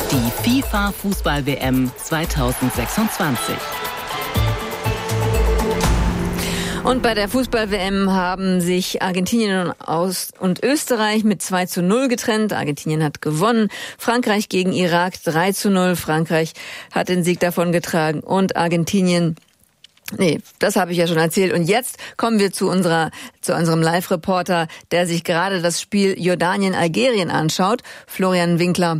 Die FIFA-Fußball-WM 2026. Und bei der Fußball-WM haben sich Argentinien und Österreich mit 2:0 getrennt. Argentinien hat gewonnen. Frankreich gegen Irak 3:0. Frankreich hat den Sieg davongetragen und Argentinien... Nee, das habe ich ja schon erzählt. Und jetzt kommen wir zu unserem Live-Reporter, der sich gerade das Spiel Jordanien-Algerien anschaut. Florian Winkler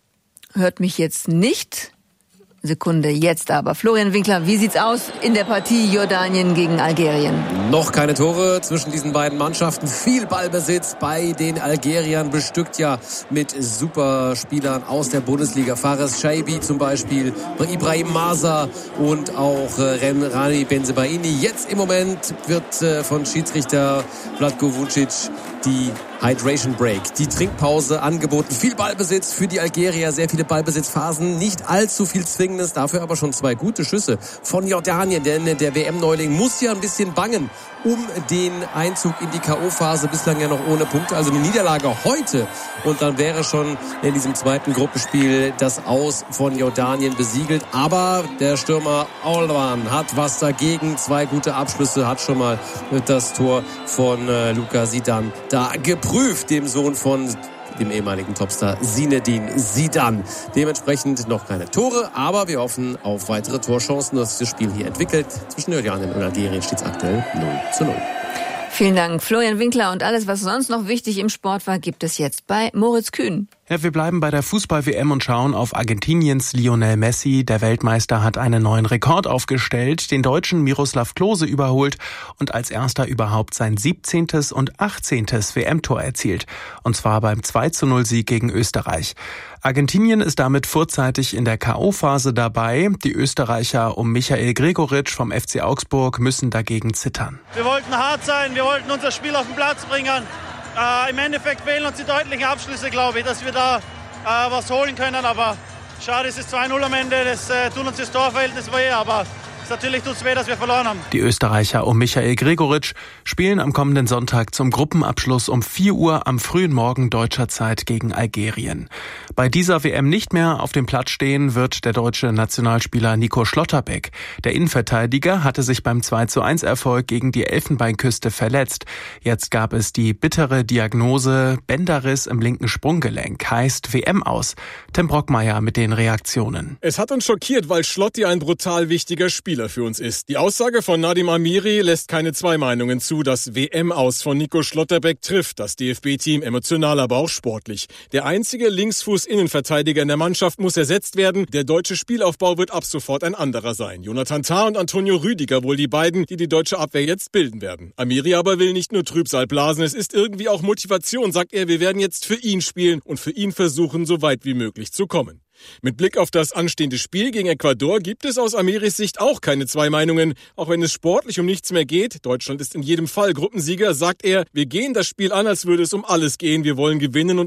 hört mich jetzt nicht. Sekunde, jetzt aber. Florian Winkler, wie sieht's aus in der Partie Jordanien gegen Algerien? Noch keine Tore zwischen diesen beiden Mannschaften. Viel Ballbesitz bei den Algeriern, bestückt ja mit Superspielern aus der Bundesliga. Fares Shaibi zum Beispiel, Ibrahim Maza und auch Rami Bensebaini. Jetzt im Moment wird von Schiedsrichter Vlatko Vucic die Hydration Break, die Trinkpause angeboten. Viel Ballbesitz für die Algerier, sehr viele Ballbesitzphasen, nicht allzu viel Zwingendes, dafür aber schon 2 gute Schüsse von Jordanien, denn der WM-Neuling muss ja ein bisschen bangen um den Einzug in die K.O.-Phase, bislang ja noch ohne Punkte, also eine Niederlage heute und dann wäre schon in diesem zweiten Gruppenspiel das Aus von Jordanien besiegelt, aber der Stürmer Olwan hat was dagegen, 2 gute Abschlüsse, hat schon mal das Tor von Luka Zidane da geprüft, dem Sohn von dem ehemaligen Topstar Zinedine Zidane. Dementsprechend noch keine Tore, aber wir hoffen auf weitere Torchancen, dass sich das Spiel hier entwickelt. Zwischen Jordanien und Algerien steht es aktuell 0:0. Vielen Dank, Florian Winkler. Und alles, was sonst noch wichtig im Sport war, gibt es jetzt bei Moritz Kühn. Ja, wir bleiben bei der Fußball-WM und schauen auf Argentiniens Lionel Messi. Der Weltmeister hat einen neuen Rekord aufgestellt, den Deutschen Miroslav Klose überholt und als erster überhaupt sein 17. und 18. WM-Tor erzielt. Und zwar beim 2:0-Sieg gegen Österreich. Argentinien ist damit vorzeitig in der K.O.-Phase dabei. Die Österreicher um Michael Gregoritsch vom FC Augsburg müssen dagegen zittern. Wir wollten hart sein, wir wollten unser Spiel auf den Platz bringen. Im Endeffekt fehlen uns die deutlichen Abschlüsse, glaube ich, dass wir da was holen können. Aber schade, es ist 2:0 am Ende, das tut uns das Torverhältnis weh, aber natürlich tut es weh, dass wir verloren haben. Die Österreicher um Michael Gregoritsch spielen am kommenden Sonntag zum Gruppenabschluss um 4 Uhr am frühen Morgen deutscher Zeit gegen Algerien. Bei dieser WM nicht mehr auf dem Platz stehen wird der deutsche Nationalspieler Nico Schlotterbeck. Der Innenverteidiger hatte sich beim 2:1-Erfolg gegen die Elfenbeinküste verletzt. Jetzt gab es die bittere Diagnose Bänderriss im linken Sprunggelenk, heißt WM aus. Tim Brockmeier mit den Reaktionen. Es hat uns schockiert, weil Schlotti ein brutal wichtiger Spieler für uns ist. Die Aussage von Nadim Amiri lässt keine 2 Meinungen zu. Das WM-Aus von Nico Schlotterbeck trifft das DFB-Team emotional, aber auch sportlich. Der einzige Linksfuß-Innenverteidiger in der Mannschaft muss ersetzt werden. Der deutsche Spielaufbau wird ab sofort ein anderer sein. Jonathan Tah und Antonio Rüdiger wohl die beiden, die deutsche Abwehr jetzt bilden werden. Amiri aber will nicht nur Trübsal blasen, es ist irgendwie auch Motivation, sagt er. Wir werden jetzt für ihn spielen und für ihn versuchen, so weit wie möglich zu kommen. Mit Blick auf das anstehende Spiel gegen Ecuador gibt es aus Amiris Sicht auch keine 2 Meinungen. Auch wenn es sportlich um nichts mehr geht, Deutschland ist in jedem Fall Gruppensieger, sagt er, wir gehen das Spiel an, als würde es um alles gehen. Wir wollen gewinnen und